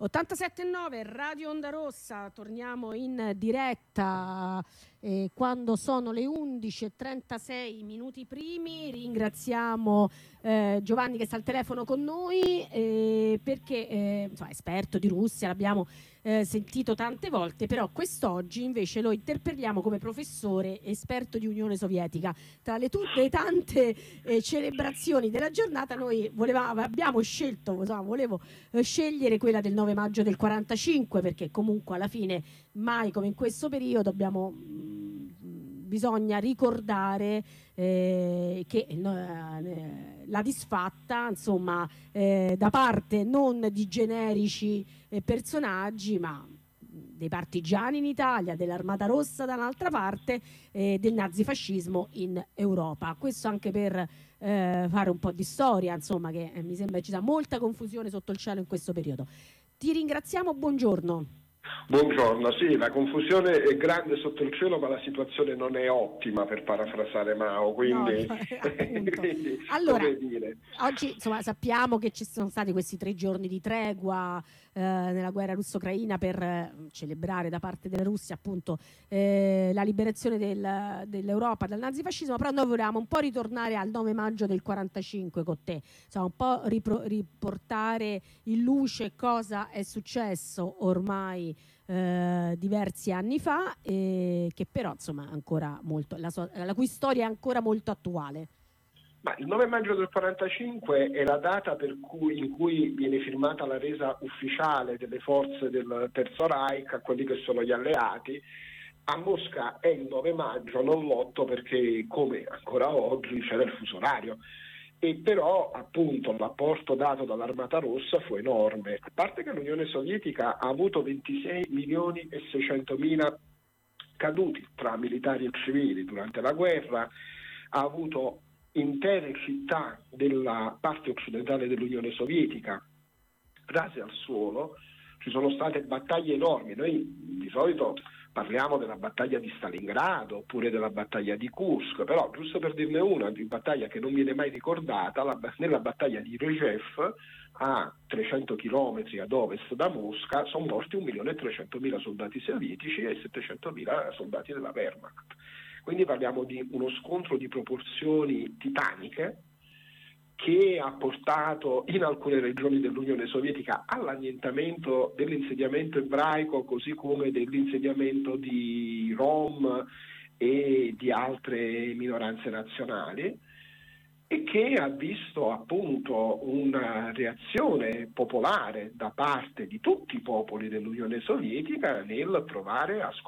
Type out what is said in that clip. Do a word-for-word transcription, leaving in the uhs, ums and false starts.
ottantasette e nove Radio Onda Rossa, torniamo in diretta eh, quando sono le undici e trentasei minuti primi. Ringraziamo eh, Giovanni che sta al telefono con noi eh, perché eh, insomma, è esperto di Russia, l'abbiamo eh, sentito tante volte, però quest'oggi invece lo interpretiamo come professore esperto di Unione Sovietica. Tra le tutte le tante eh, celebrazioni della giornata noi volevamo, abbiamo scelto, insomma, volevo eh, scegliere quella del nove maggio del quarantacinque, perché comunque alla fine mai come in questo periodo dobbiamo mh, bisogna ricordare eh, che eh, la disfatta, insomma, eh, da parte non di generici eh, personaggi, ma dei partigiani in Italia, dell'Armata Rossa dall'altra parte, eh, del nazifascismo in Europa. Questo anche per eh, fare un po' di storia, insomma, che eh, mi sembra ci sia molta confusione sotto il cielo in questo periodo. Ti ringraziamo, buongiorno. Buongiorno, sì, la confusione è grande sotto il cielo, ma la situazione non è ottima, per parafrasare Mao, quindi, no, quindi allora, come dire. Oggi insomma, sappiamo che ci sono stati questi tre giorni di tregua eh, nella guerra russo-ucraina per eh, celebrare da parte della Russia appunto eh, la liberazione del, dell'Europa dal nazifascismo, però noi volevamo un po' ritornare al nove maggio del quarantacinque con te, insomma, un po' ripro- riportare in luce cosa è successo ormai Eh, diversi anni fa, eh, che però insomma ancora molto la, so- la cui storia è ancora molto attuale. Ma il nove maggio del quarantacinque è la data per cui, in cui viene firmata la resa ufficiale delle forze del Terzo Reich a quelli che sono gli alleati. A Mosca è il nove maggio, non l'otto, perché come ancora oggi c'era il fuso orario. E però appunto l'apporto dato dall'Armata Rossa fu enorme, a parte che l'Unione Sovietica ha avuto ventisei milioni e seicentomila caduti tra militari e civili durante la guerra, ha avuto intere città della parte occidentale dell'Unione Sovietica rase al suolo, ci sono state battaglie enormi. Noi di solito parliamo della battaglia di Stalingrado oppure della battaglia di Kursk, però giusto per dirne una di battaglia che non viene mai ricordata, la, nella battaglia di Rzhev, a trecento chilometri ad ovest da Mosca, sono morti un milione e trecentomila soldati sovietici e settecentomila soldati della Wehrmacht. Quindi parliamo di uno scontro di proporzioni titaniche che ha portato in alcune regioni dell'Unione Sovietica all'annientamento dell'insediamento ebraico, così come dell'insediamento di Rom e di altre minoranze nazionali, e che ha visto appunto una reazione popolare da parte di tutti i popoli dell'Unione Sovietica nel provare a